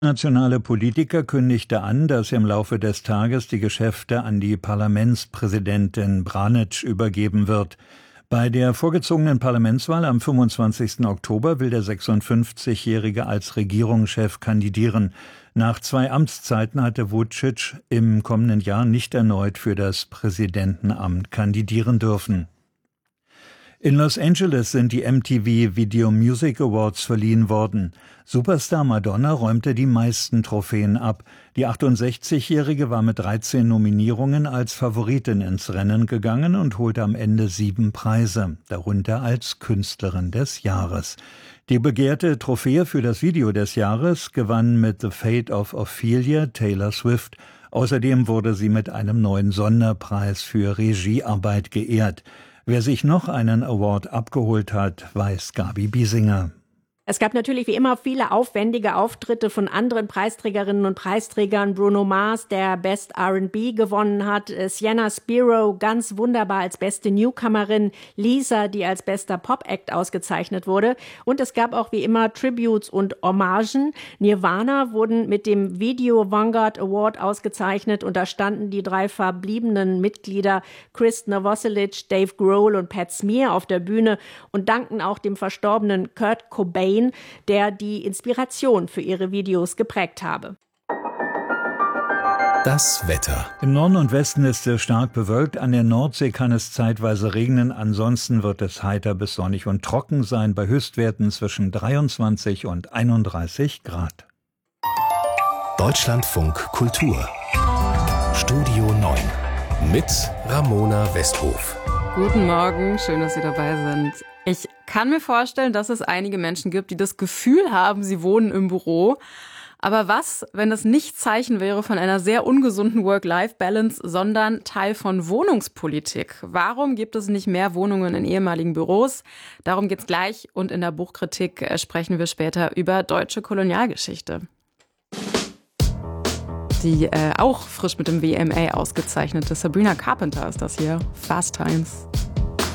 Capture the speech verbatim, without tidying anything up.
Nationale Politiker kündigte an, dass im Laufe des Tages die Geschäfte an die Parlamentspräsidentin Branić übergeben wird. Bei der vorgezogenen Parlamentswahl am fünfundzwanzigsten Oktober will der sechsundfünfzigjährige als Regierungschef kandidieren. Nach zwei Amtszeiten hatte Vučić im kommenden Jahr nicht erneut für das Präsidentenamt kandidieren dürfen. In Los Angeles sind die M T V Video Music Awards verliehen worden. Superstar Madonna räumte die meisten Trophäen ab. Die achtundsechzigjährige war mit dreizehn Nominierungen als Favoritin ins Rennen gegangen und holte am Ende sieben Preise, darunter als Künstlerin des Jahres. Die begehrte Trophäe für das Video des Jahres gewann mit The Fate of Ophelia Taylor Swift. Außerdem wurde sie mit einem neuen Sonderpreis für Regiearbeit geehrt. Wer sich noch einen Award abgeholt hat, weiß Gabi Biesinger. Es gab natürlich wie immer viele aufwendige Auftritte von anderen Preisträgerinnen und Preisträgern. Bruno Mars, der Best R and B gewonnen hat, Sienna Spiro ganz wunderbar als beste Newcomerin, Lisa, die als bester Pop-Act ausgezeichnet wurde. Und es gab auch wie immer Tributes und Hommagen. Nirvana wurden mit dem Video Vanguard Award ausgezeichnet und da standen die drei verbliebenen Mitglieder Chris Novoselic, Dave Grohl und Pat Smear auf der Bühne und dankten auch dem verstorbenen Kurt Cobain, der die Inspiration für ihre Videos geprägt habe. Das Wetter. Im Norden und Westen ist es stark bewölkt. An der Nordsee kann es zeitweise regnen. Ansonsten wird es heiter bis sonnig und trocken sein bei Höchstwerten zwischen dreiundzwanzig und einunddreißig Grad. Deutschlandfunk Kultur. Studio neun mit Ramona Westhof. Guten Morgen, schön, dass Sie dabei sind. Ich kann mir vorstellen, dass es einige Menschen gibt, die das Gefühl haben, sie wohnen im Büro. Aber was, wenn das nicht Zeichen wäre von einer sehr ungesunden Work-Life-Balance, sondern Teil von Wohnungspolitik? Warum gibt es nicht mehr Wohnungen in ehemaligen Büros? Darum geht's gleich und in der Buchkritik sprechen wir später über deutsche Kolonialgeschichte. Die äh, auch frisch mit dem W M A ausgezeichnete Sabrina Carpenter ist das hier. Fast Times.